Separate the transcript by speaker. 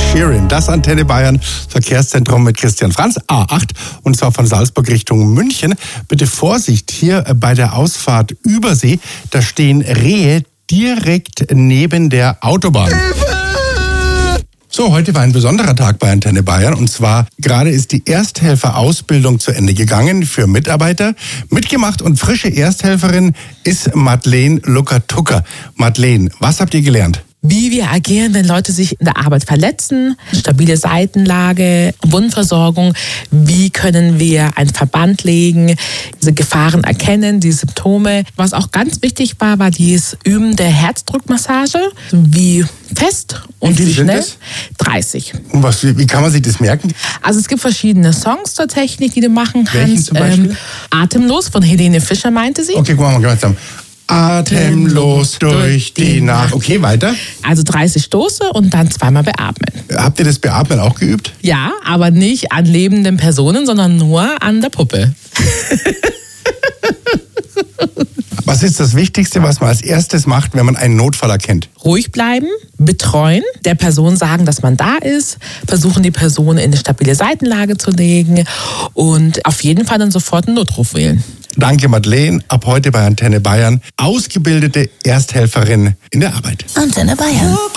Speaker 1: Sheeran, das Antenne Bayern Verkehrszentrum mit Christian Franz, A8, und zwar von Salzburg Richtung München. Bitte Vorsicht, hier bei der Ausfahrt Übersee, da stehen Rehe direkt neben der Autobahn. So, heute war ein besonderer Tag bei Antenne Bayern, und zwar gerade ist die Ersthelferausbildung zu Ende gegangen für Mitarbeiter. Mitgemacht und frische Ersthelferin ist Madeleine Lucker-Tucker. Madeleine, was habt ihr gelernt?
Speaker 2: Wie wir agieren, wenn Leute sich in der Arbeit verletzen, stabile Seitenlage, Wundversorgung, wie können wir einen Verband legen, diese Gefahren erkennen, die Symptome. Was auch ganz wichtig war, war dieses Üben der Herzdruckmassage, wie fest und wie schnell. 30.
Speaker 1: Und wie kann man sich das merken?
Speaker 2: Also es gibt verschiedene Songs zur Technik, die du machen kannst.
Speaker 1: Welchen zum Beispiel?
Speaker 2: Atemlos von Helene Fischer meinte sie.
Speaker 1: Okay, gucken wir mal gemeinsam. Atemlos durch die Nacht. Okay, weiter.
Speaker 2: Also 30 Stoße und dann zweimal beatmen.
Speaker 1: Habt ihr das Beatmen auch geübt?
Speaker 2: Ja, aber nicht an lebenden Personen, sondern nur an der Puppe.
Speaker 1: Was ist das Wichtigste, was man als erstes macht, wenn man einen Notfall erkennt?
Speaker 2: Ruhig bleiben, betreuen, der Person sagen, dass man da ist, versuchen die Person in eine stabile Seitenlage zu legen und auf jeden Fall dann sofort einen Notruf wählen.
Speaker 1: Danke, Madeleine. Ab heute bei Antenne Bayern ausgebildete Ersthelferin in der Arbeit.
Speaker 3: Antenne Bayern.